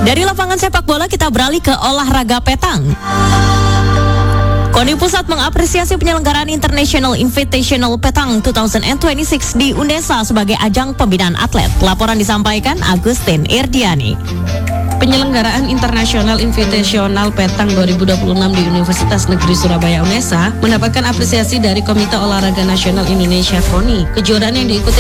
Dari lapangan sepak bola kita beralih ke olahraga petang. KONI Pusat mengapresiasi penyelenggaraan International Invitational Petang 2026 di UNESA sebagai ajang pembinaan atlet. Laporan disampaikan Agustin Irdiani. Penyelenggaraan International Invitational Petang 2026 di Universitas Negeri Surabaya UNESA mendapatkan apresiasi dari Komite Olahraga Nasional Indonesia KONI. Kejuaraan yang diikuti